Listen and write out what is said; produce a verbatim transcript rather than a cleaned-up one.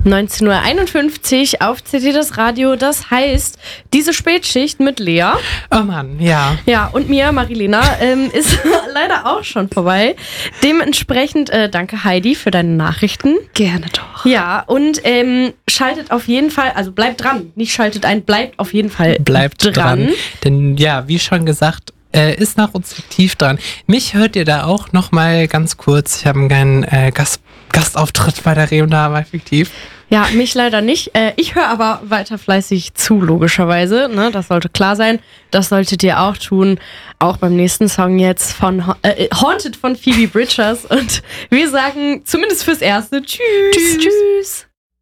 neunzehn Uhr einundfünfzig auf C T das Radio. Das heißt, diese Spätschicht mit Lea. Oh Mann, ja. Ja, und mir, Marilena, ähm, ist leider auch schon vorbei. Dementsprechend äh, danke Heidi für deine Nachrichten. Gerne doch. Ja, und ähm, schaltet auf jeden Fall, also bleibt dran. Nicht schaltet ein, bleibt auf jeden Fall Bleibt dran. dran. Denn ja, wie schon gesagt, äh, ist nach uns fiktiv dran. Mich hört ihr da auch noch mal ganz kurz. Ich habe einen kleinen äh, Gast, Gastauftritt bei der Reona mal fiktiv. Ja, mich leider nicht. Äh, ich höre aber weiter fleißig zu, logischerweise. Ne? Das sollte klar sein. Das solltet ihr auch tun. Auch beim nächsten Song jetzt von äh, Haunted von Phoebe Bridgers. Und wir sagen zumindest fürs Erste Tschüss. Tschüss. Tschüss.